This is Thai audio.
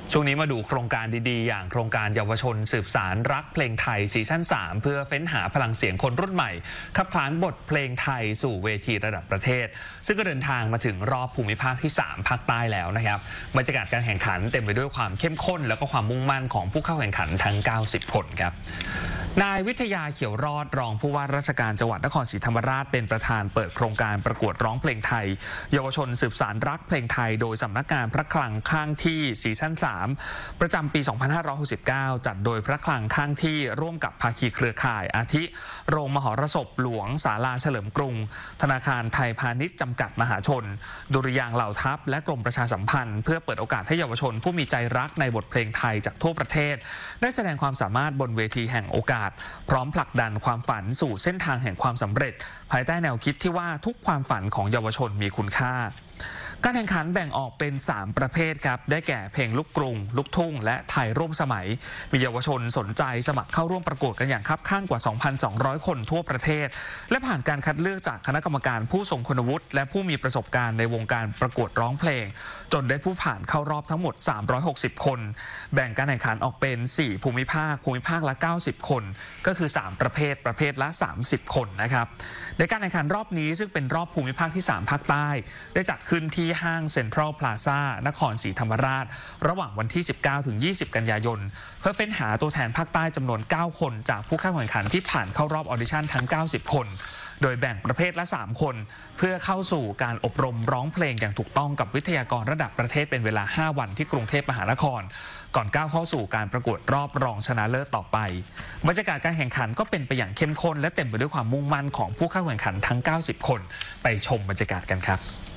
ช่วงนี้มาดูโครงการดีๆอย่างโครงการเยาวชนสืบสารรักเพลงไทยซีซั่น 3 เพื่อเฟ้นหาพลังเสียงคนรุ่นใหม่ขับขานบทเพลงไทยสู่เวทีระดับประเทศซึ่งก็เดินทางมาถึงรอบภูมิภาคที่ 3 ภาคใต้แล้วนะครับบรรยากาศการแข่งขันเต็มไปด้วยความเข้มข้นและก็ความมุ่งมั่นของผู้เข้าแข่งขันทั้ง 90 คนครับนายวิทยาเขียวรอดรองผู้ว่าราชการจังหวัดนครศรีธรรมราชเป็นประธานเปิดโครงการประกวดร้องเพลงไทยเยาวชนสืบสารรักเพลงไทยโดยสำนักงานพระคลังข้างที่ซีซั่น 3 ประจำปี 2569 จัดโดยพระคลังข้างที่ร่วมกับภาคีเครือข่ายอาทิโรงมหรสพหลวงศาลาเฉลิมกรุงธนาคารไทยพาณิชย์จำกัดมหาชนดุริยางค์เหล่าทัพและกรมประชาสัมพันธ์เพื่อเปิดโอกาสให้เยาวชนผู้มีใจรักในบทเพลงไทยจากทั่วประเทศได้แสดงความสามารถบนเวทีแห่งโอกาสพร้อมผลักดันความฝันสู่เส้นทางแห่งความสำเร็จภายใต้แนวคิดที่ว่าทุกความฝันของเยาวชนมีคุณค่าการแข่งขันแบ่งออกเป็น 3 ประเภทครับได้แก่เพลงลูกกรุงลูกทุ่งและไทยร่วมสมัยมีเยาวชนสนใจสมัครเข้าร่วมประกวดกันอย่างคับข้างกว่า 2,200 คนทั่วประเทศและผ่านการคัดเลือกจากคณะกรรมการผู้ทรงคุณวุฒิและผู้มีประสบการณ์ในวงการประกวดร้องเพลงจนได้ผู้ผ่านเข้ารอบทั้งหมด360คนแบ่งการแข่งขันออกเป็น4ภูมิภาคละ90คนก็คือ3ประเภทละ30คนนะครับในการแข่งขันรอบนี้ซึ่งเป็นรอบภูมิภาคที่3ภาคใต้ได้จัดขึ้นที่ห้างเซ็นทรัลพลาซ่านครศรีธรรมราชระหว่างวันที่ 19 ถึง 20 กันยายนเพื่อเฟ้นหาตัวแทนภาคใต้จำนวน 9 คนจากผู้เข้าแข่งขันที่ผ่านเข้ารอบออดิชั่นทั้ง 90 คนโดยแบ่งประเภทละ 3 คนเพื่อเข้าสู่การอบรมร้องเพลงอย่างถูกต้องกับวิทยากรระดับประเทศเป็นเวลา 5 วันที่กรุงเทพมหานครก่อนก้าวเข้าสู่การประกวดรอบรองชนะเลิศต่อไปบรรยากาศการแข่งขันก็เป็นไปอย่างเข้มข้นและเต็มไปด้วยความมุ่งมั่นของผู้เข้าแข่งขันทั้ง 90 คนไปชมบรรยากาศกันครับ